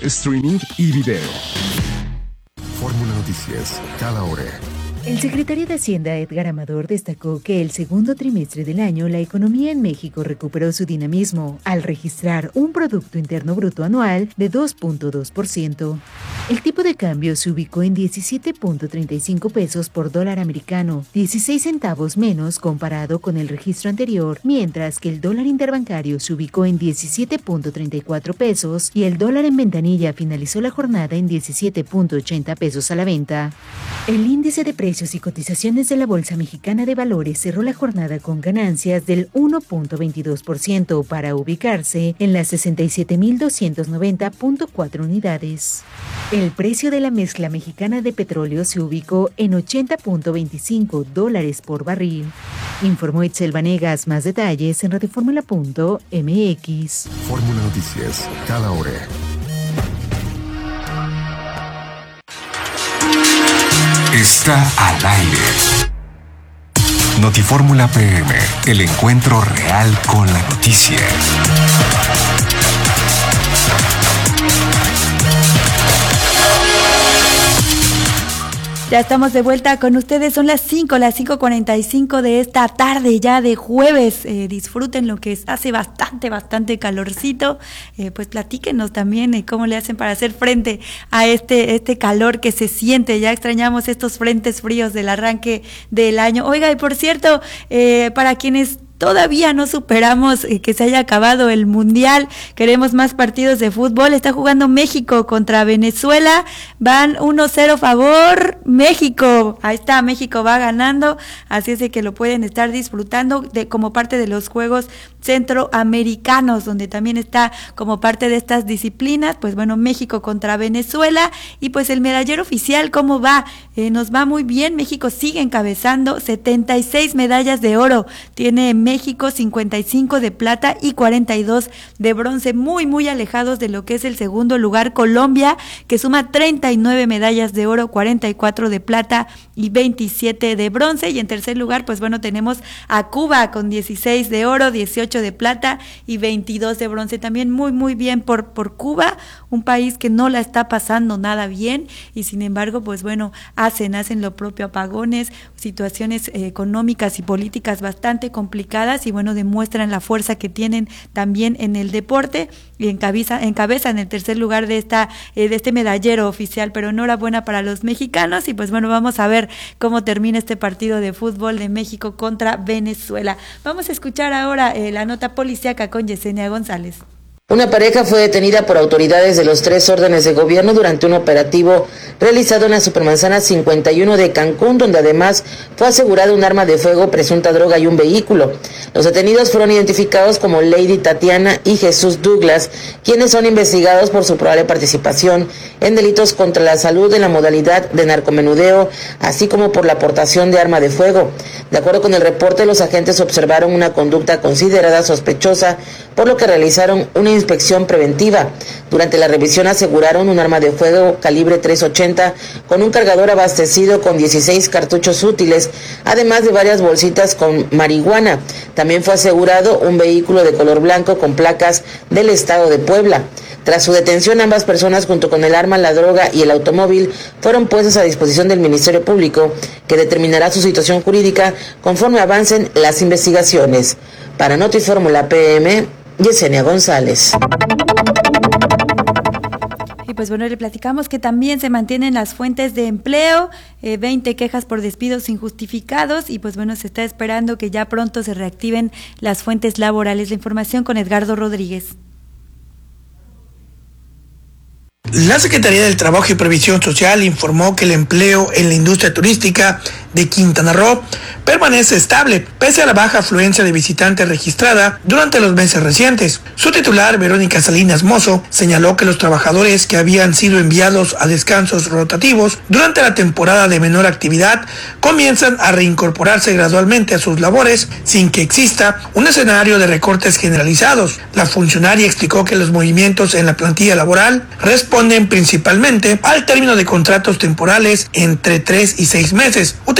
streaming y video. Fórmula Noticias, cada hora. El secretario de Hacienda, Edgar Amador, destacó que el segundo trimestre del año la economía en México recuperó su dinamismo al registrar un Producto Interno Bruto anual de 2.2%. El tipo de cambio se ubicó en 17.35 pesos por dólar americano, 16 centavos menos comparado con el registro anterior, mientras que el dólar interbancario se ubicó en 17.34 pesos y el dólar en ventanilla finalizó la jornada en 17.80 pesos a la venta. El índice de precios y cotizaciones de la Bolsa Mexicana de Valores cerró la jornada con ganancias del 1.22% para ubicarse en las 67.290.4 unidades. El precio de la mezcla mexicana de petróleo se ubicó en $80.25 por barril. Informó Itzel Vanegas. Más detalles en radioformula.mx. Fórmula Noticias, cada hora. Está al aire. Notifórmula PM, el encuentro real con la noticia. Ya estamos de vuelta con ustedes, son las 5:45 de esta tarde ya de jueves. Disfruten lo que hace bastante calorcito. Pues platíquenos también cómo le hacen para hacer frente a este calor que se siente. Ya extrañamos estos frentes fríos del arranque del año. Oiga, y por cierto, para quienes todavía no superamos que se haya acabado el Mundial, queremos más partidos de fútbol. Está jugando México contra Venezuela, van 1-0 favor México. Ahí está, México va ganando, así es de que lo pueden estar disfrutando como parte de los Juegos Centroamericanos, donde también está como parte de estas disciplinas. Pues bueno, México contra Venezuela. Y pues el medallero oficial, ¿cómo va? Nos va muy bien, México sigue encabezando, 76 medallas de oro tiene México, 55 de plata y 42 de bronce, muy alejados de lo que es el segundo lugar, Colombia, que suma 39 medallas de oro, 44 de plata y 27 de bronce. Y en tercer lugar, pues bueno, tenemos a Cuba con 16 de oro, 18 de plata y 22 de bronce. También muy bien por Cuba, un país que no la está pasando nada bien y sin embargo, pues bueno, hacen lo propio, apagones, situaciones económicas y políticas bastante complicadas y bueno, demuestran la fuerza que tienen también en el deporte y encabezan en el tercer lugar de este medallero oficial. Pero enhorabuena para los mexicanos y pues bueno, vamos a ver cómo termina este partido de fútbol de México contra Venezuela. Vamos a escuchar ahora la nota policíaca con Yesenia González. Una pareja fue detenida por autoridades de los 3 órdenes de gobierno durante un operativo realizado en la Supermanzana 51 de Cancún, donde además fue asegurado un arma de fuego, presunta droga y un vehículo. Los detenidos fueron identificados como Lady Tatiana y Jesús Douglas, quienes son investigados por su probable participación en delitos contra la salud en la modalidad de narcomenudeo, así como por la aportación de arma de fuego. De acuerdo con el reporte, los agentes observaron una conducta considerada sospechosa, por lo que realizaron una inspección preventiva. Durante la revisión aseguraron un arma de fuego calibre .380 con un cargador abastecido con 16 cartuchos útiles, además de varias bolsitas con marihuana. También fue asegurado un vehículo de color blanco con placas del estado de Puebla. Tras su detención, ambas personas junto con el arma, la droga y el automóvil fueron puestas a disposición del Ministerio Público, que determinará su situación jurídica conforme avancen las investigaciones. Para Notifórmula PM, Yesenia González. Y pues bueno, le platicamos que también se mantienen las fuentes de empleo, 20 quejas por despidos injustificados y pues bueno, se está esperando que ya pronto se reactiven las fuentes laborales. La información con Edgardo Rodríguez. La Secretaría del Trabajo y Previsión Social informó que el empleo en la industria turística de Quintana Roo permanece estable, pese a la baja afluencia de visitantes registrada durante los meses recientes. Su titular, Verónica Salinas Mozo, señaló que los trabajadores que habían sido enviados a descansos rotativos durante la temporada de menor actividad comienzan a reincorporarse gradualmente a sus labores sin que exista un escenario de recortes generalizados. La funcionaria explicó que los movimientos en la plantilla laboral responden principalmente al término de contratos temporales entre 3 y 6 meses, utilizando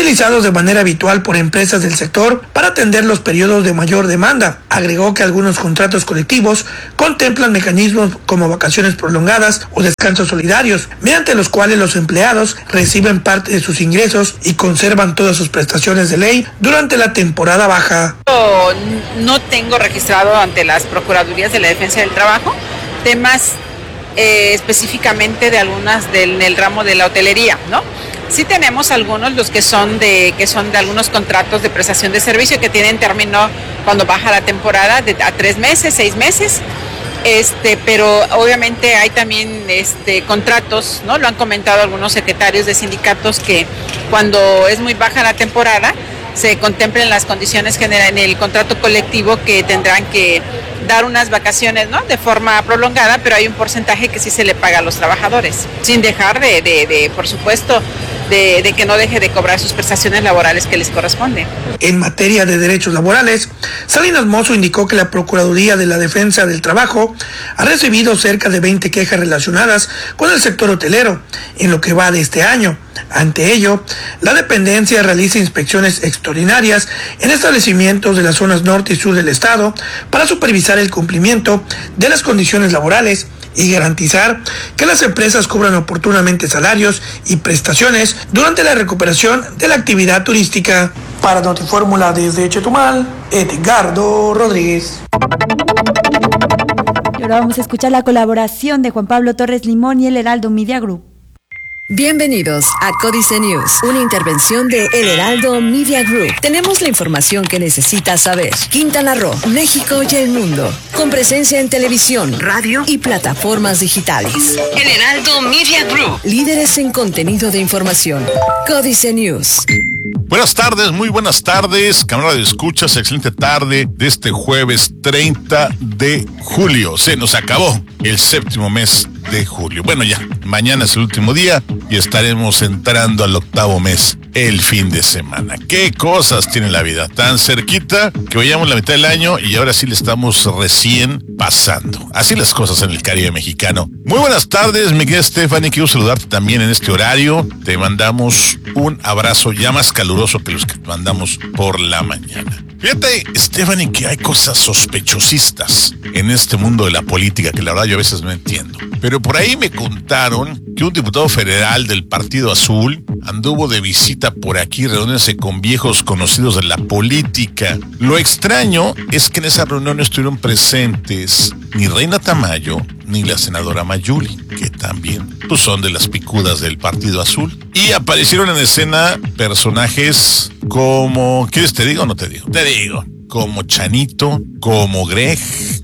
utilizados de manera habitual por empresas del sector para atender los periodos de mayor demanda. Agregó que algunos contratos colectivos contemplan mecanismos como vacaciones prolongadas o descansos solidarios, mediante los cuales los empleados reciben parte de sus ingresos y conservan todas sus prestaciones de ley durante la temporada baja. No tengo registrado ante las Procuradurías de la Defensa del Trabajo temas específicamente de algunas en el ramo de la hotelería, ¿no? Sí tenemos algunos, los que son de algunos contratos de prestación de servicio que tienen término cuando baja la temporada a 3 meses, 6 meses. Pero obviamente hay también contratos, ¿no? Lo han comentado algunos secretarios de sindicatos que cuando es muy baja la temporada se contemplen las condiciones generales en el contrato colectivo que tendrán que dar unas vacaciones, ¿no? De forma prolongada, pero hay un porcentaje que sí se le paga a los trabajadores, sin dejar por supuesto, de que no deje de cobrar sus prestaciones laborales que les corresponden. En materia de derechos laborales, Salinas Mozo indicó que la Procuraduría de la Defensa del Trabajo ha recibido cerca de 20 quejas relacionadas con el sector hotelero en lo que va de este año. Ante ello, la dependencia realiza inspecciones extraordinarias en establecimientos de las zonas norte y sur del estado para supervisar el cumplimiento de las condiciones laborales y garantizar que las empresas cobran oportunamente salarios y prestaciones durante la recuperación de la actividad turística. Para Notifórmula desde Chetumal, Edgardo Rodríguez. Y ahora vamos a escuchar la colaboración de Juan Pablo Torres Limón y el Heraldo Media Group. Bienvenidos a Códice News, una intervención de El Heraldo Media Group. Tenemos la información que necesitas saber. Quintana Roo, México y el mundo, con presencia en televisión, radio y plataformas digitales. El Heraldo Media Group, líderes en contenido de información. Códice News. Buenas tardes, muy buenas tardes, camarada de escuchas, excelente tarde de este jueves 30 de julio. Se nos acabó el 7º mes de julio. Bueno, ya, mañana es el último día y estaremos entrando al 8º mes, el fin de semana. ¿Qué cosas tiene la vida? Tan cerquita que veíamos la mitad del año y ahora sí le estamos recién pasando. Así las cosas en el Caribe mexicano. Muy buenas tardes, mi querida Stephanie, quiero saludarte también en este horario. Te mandamos un abrazo ya más caluroso que los que te mandamos por la mañana. Fíjate, Stephanie, que hay cosas sospechosistas en este mundo de la política que la verdad yo a veces no entiendo. Pero por ahí me contaron que un diputado federal del Partido Azul anduvo de visita por aquí reuniéndose con viejos conocidos de la política. Lo extraño es que en esa reunión no estuvieron presentes ni Reina Tamayo ni la senadora Mayuli, que también pues, son de las picudas del Partido Azul. Y aparecieron en escena personajes como... ¿Quieres te digo o no te digo? Te digo. Como Chanito, como Greg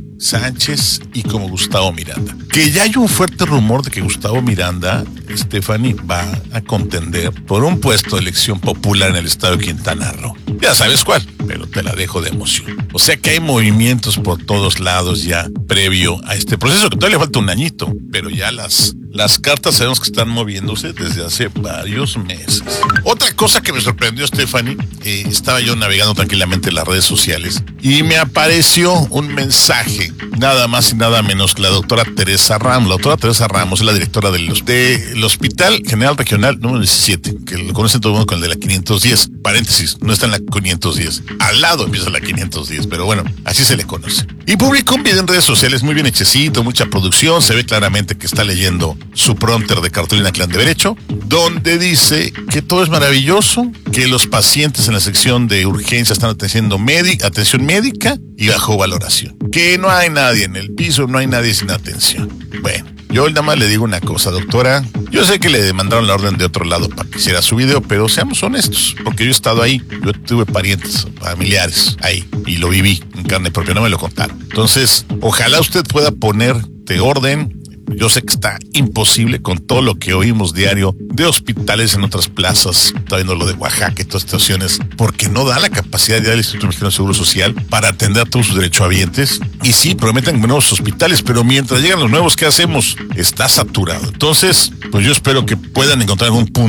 Sánchez y como Gustavo Miranda. Que ya hay un fuerte rumor de que Gustavo Miranda, Stephanie, va a contender por un puesto de elección popular en el estado de Quintana Roo. Ya sabes cuál, pero te la dejo de emoción. O sea que hay movimientos por todos lados ya previo a este proceso, que todavía le falta un añito, pero ya las cartas sabemos que están moviéndose desde hace varios meses. Otra cosa que me sorprendió, Stephanie, estaba yo navegando tranquilamente en las redes sociales y me apareció un mensaje, nada más y nada menos que la doctora Teresa Ramos. La doctora Teresa Ramos es la directora del Hospital General Regional número 17, que lo conocen todo el mundo con el de la 510. Paréntesis, no está en la 510. Al lado empieza la 510, pero bueno, así se le conoce. Y publicó un video en redes sociales muy bien hechecito, mucha producción. Se ve claramente que está leyendo su prompter de Cartulina Clan de Derecho, donde dice que todo es maravilloso, que los pacientes en la sección de urgencia están atención médica y bajo valoración. Que no hay nadie en el piso, no hay nadie sin atención. Bueno, yo nada más le digo una cosa, doctora. Yo sé que le demandaron la orden de otro lado para que hiciera su video, pero seamos honestos, porque yo he estado ahí, yo tuve parientes, familiares ahí, y lo viví en carne propia, no me lo contaron. Entonces, ojalá usted pueda poner de orden. Yo sé que está imposible con todo lo que oímos diario de hospitales en otras plazas, está viendo lo de Oaxaca y todas estas situaciones, porque no da la capacidad del Instituto Mexicano de Seguro Social para atender a todos sus derechohabientes. Y sí, prometen nuevos hospitales, pero mientras llegan los nuevos, ¿qué hacemos? Está saturado. Entonces, pues yo espero que puedan encontrar algún punto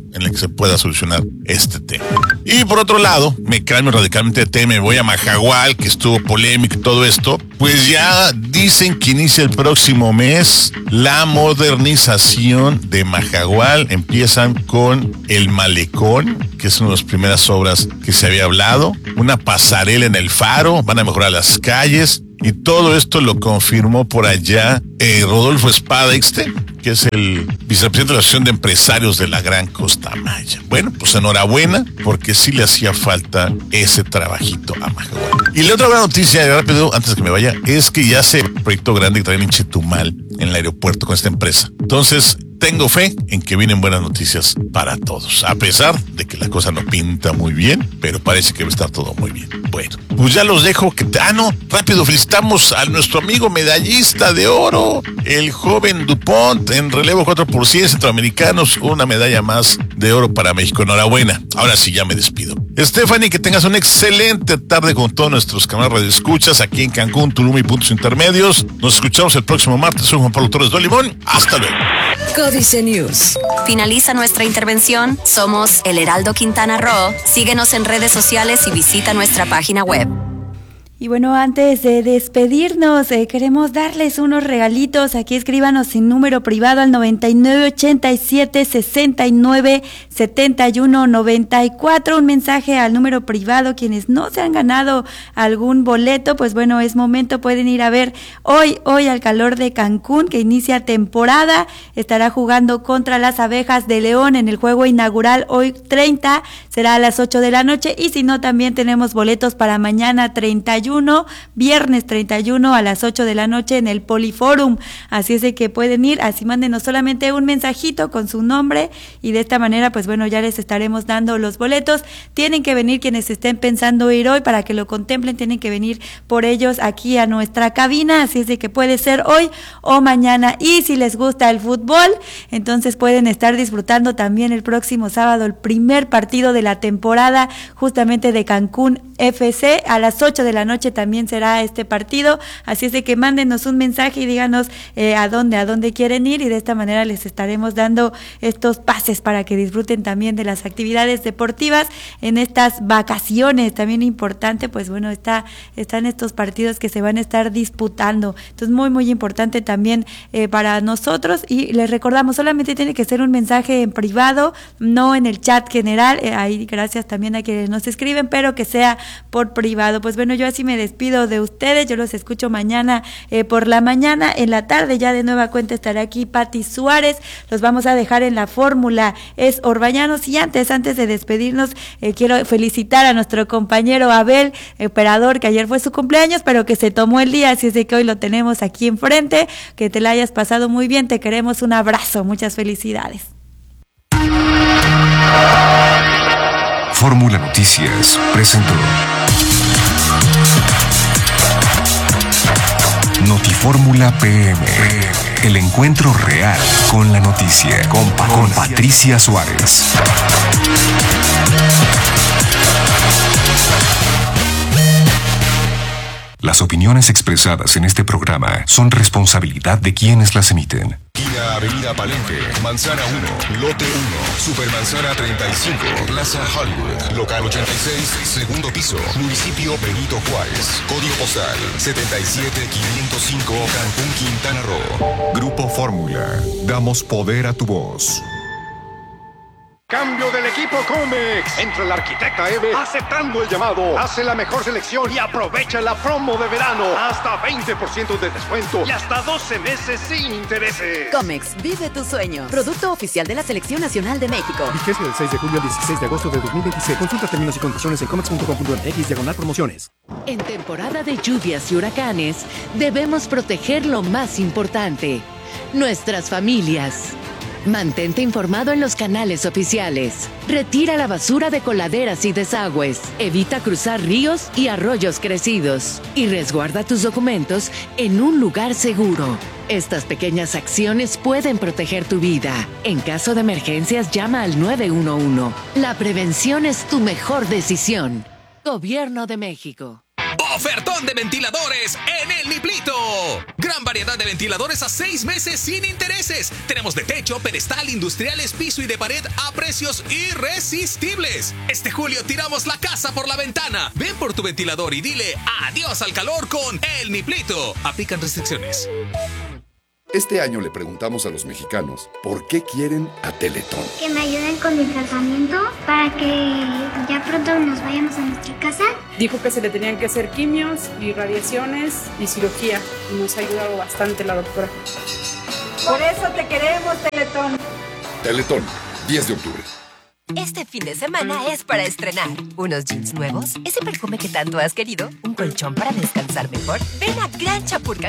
en el que se pueda solucionar este tema. Y por otro lado, me cambio radicalmente de tema, me voy a Majagual, que estuvo polémico y todo esto. Pues ya dicen que inicia el próximo mes la modernización de Majagual. Empiezan con el malecón, que es una de las primeras obras que se había hablado, una pasarela en el faro, van a mejorar las calles. Y todo esto lo confirmó por allá Rodolfo Espada Ixte, que es el vicepresidente de la Asociación de Empresarios de la Gran Costa Maya. Bueno, pues enhorabuena, porque sí le hacía falta ese trabajito a Majagual. Y la otra buena noticia, rápido, antes que me vaya, es que ya se proyecto grande que traen en Chetumal, en el aeropuerto, con esta empresa. Entonces, tengo fe en que vienen buenas noticias para todos, a pesar de que la cosa no pinta muy bien, pero parece que va a estar todo muy bien. Bueno, pues ya los dejo. Rápido, felicitamos a nuestro amigo medallista de oro, el joven Dupont, en relevo 4x100 centroamericanos, una medalla más de oro para México. Enhorabuena. Ahora sí, ya me despido. Stephanie, que tengas una excelente tarde con todos nuestros canales radioescuchas aquí en Cancún, Tulum y puntos intermedios. Nos escuchamos el próximo martes. Soy Juan Pablo Torres Dolimón. Hasta luego. Códice News. Finaliza nuestra intervención. Somos El Heraldo Quintana Roo. Síguenos en redes sociales y visita nuestra página web. Y bueno, antes de despedirnos, queremos darles unos regalitos. Aquí escríbanos sin número privado al 9987-697194. Un mensaje al número privado. Quienes no se han ganado algún boleto, pues bueno, es momento. Pueden ir a ver hoy al Calor de Cancún, que inicia temporada. Estará jugando contra las Abejas de León en el juego inaugural hoy 30. Será a las 8 de la noche. Y si no, también tenemos boletos para mañana 31. Viernes 31 a las 8 de la noche en el Poliforum, así es de que pueden ir, así mándenos solamente un mensajito con su nombre y de esta manera pues bueno, ya les estaremos dando los boletos. Tienen que venir quienes estén pensando ir hoy para que lo contemplen, tienen que venir por ellos aquí a nuestra cabina, así es de que puede ser hoy o mañana. Y si les gusta el fútbol, entonces pueden estar disfrutando también el próximo sábado el primer partido de la temporada justamente de Cancún FC a las 8 de la noche también será este partido, así es de que mándenos un mensaje y díganos a dónde quieren ir y de esta manera les estaremos dando estos pases para que disfruten también de las actividades deportivas en estas vacaciones. También importante, pues bueno, están estos partidos que se van a estar disputando, entonces muy importante también para nosotros. Y les recordamos, solamente tiene que ser un mensaje en privado, no en el chat general, ahí gracias también a quienes nos escriben, pero que sea por privado. Pues bueno, yo así me despido de ustedes, yo los escucho mañana por la mañana. En la tarde ya de nueva cuenta estará aquí Pati Suárez, los vamos a dejar en la fórmula es Orbañanos. Y antes de despedirnos, quiero felicitar a nuestro compañero Abel, operador, que ayer fue su cumpleaños, pero que se tomó el día, así es de que hoy lo tenemos aquí enfrente. Que te la hayas pasado muy bien, te queremos, un abrazo, muchas felicidades. Fórmula Noticias presentó Notifórmula PM, el encuentro real con la noticia, con Patricia Suárez. Las opiniones expresadas en este programa son responsabilidad de quienes las emiten. Avenida Palenque, Manzana 1, Lote 1, Supermanzana 35, Plaza Hollywood, Local 86, segundo piso, Municipio Benito Juárez, Código postal 77505, Cancún, Quintana Roo. Grupo Fórmula, damos poder a tu voz. Cambio del equipo Comex. Entra la arquitecta Eve aceptando el llamado. Hace la mejor selección y aprovecha la promo de verano. Hasta 20% de descuento y hasta 12 meses sin intereses. Comex, vive tu sueño. Producto oficial de la Selección Nacional de México. Vigencia del 6 de julio al 16 de agosto de 2026. Consulta términos y condiciones en comex.com.mx/promociones. En temporada de lluvias y huracanes, debemos proteger lo más importante: nuestras familias. Mantente informado en los canales oficiales. Retira la basura de coladeras y desagües. Evita cruzar ríos y arroyos crecidos. Y resguarda tus documentos en un lugar seguro. Estas pequeñas acciones pueden proteger tu vida. En caso de emergencias, llama al 911. La prevención es tu mejor decisión. Gobierno de México. ofertón de ventiladores en El Niplito. Gran variedad de ventiladores a 6 meses sin intereses. Tenemos de techo, pedestal, industriales, piso y de pared a precios irresistibles. Este julio tiramos la casa por la ventana. Ven por tu ventilador y dile adiós al calor con El Niplito. Aplican restricciones. Este año le preguntamos a los mexicanos por qué quieren a Teletón. Que me ayuden con mi tratamiento para que ya pronto nos vayamos a nuestra casa. Dijo que se le tenían que hacer quimios y radiaciones y cirugía. Y nos ha ayudado bastante la doctora. Por eso te queremos, Teletón. Teletón, 10 de octubre. Este fin de semana es para estrenar unos jeans nuevos, ese perfume que tanto has querido, un colchón para descansar mejor. Ven a Gran Chapurca